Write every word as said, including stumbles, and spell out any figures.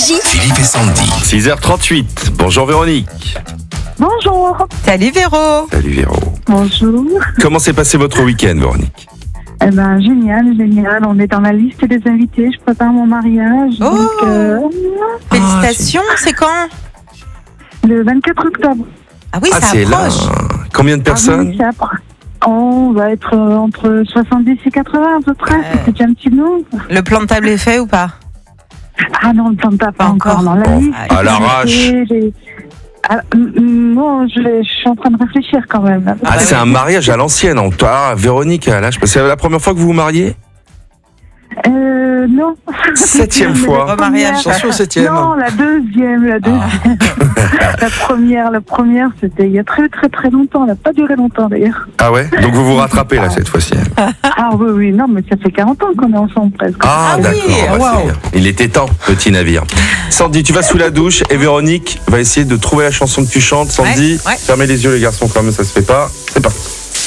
Nostalgie. Philippe et Sandy. six heures trente-huit. Bonjour Véronique. Bonjour. Salut Véro. Salut Véro. Bonjour. Comment s'est passé votre week-end, Véronique? Eh ben, génial, génial. On est dans la liste des invités. Je prépare mon mariage. Oh. donc, euh, Félicitations, c'est quand? le vingt-quatre octobre. Ah oui, Ah, ça c'est là. approche. Combien de Ah personnes? oui, c'est après. On va être euh, entre soixante-dix et quatre-vingts à peu près. Ouais. C'est déjà un petit nom. Le plan de table est fait ou pas? Ah non, le temps de pas Pas encore. encore. Non, la Bon, liste. à l'arrache. les- les- Ah, mm, mm, non, je, vais- je suis en train de réfléchir quand même. Ah, bah c'est oui. un mariage à l'ancienne. En toi, Véronique, à l'âge. C'est la première fois que vous vous mariez? Euh, non. Septième Mais fois. la Remariage. première- Attention, septième. Non, la deuxième, la deuxième. la première, la première, c'était il y a très très très longtemps. Elle n'a pas duré longtemps d'ailleurs. Ah ouais? Donc vous vous rattrapez là cette fois-ci. Ah oui, oui, non, mais ça fait quarante ans qu'on est ensemble presque. Ah, Ah oui, d'accord. Bah, wow. c'est- Il était temps, petit navire. Sandy, tu vas sous la douche et Véronique va essayer de trouver la chanson que tu chantes. Sandy, Ouais, ouais. fermez les yeux les garçons quand même, ça se fait pas. C'est parti.